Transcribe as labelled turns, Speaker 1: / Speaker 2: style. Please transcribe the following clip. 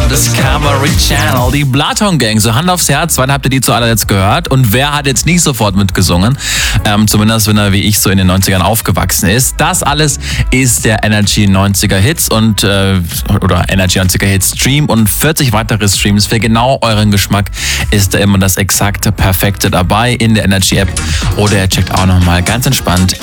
Speaker 1: Discovery Channel. Die Blaton Gang, so Hand aufs Herz, wann habt ihr die zu allerletzt gehört? Und wer hat jetzt nicht sofort mitgesungen? Zumindest wenn er wie ich so in den 90ern aufgewachsen ist. Das alles ist der Energy 90er Hits oder Energy 90er Hits Stream und 40 weitere Streams für genau euren Geschmack ist da immer das exakte Perfekte dabei in der Energy App. Oder ihr checkt auch nochmal ganz entspannt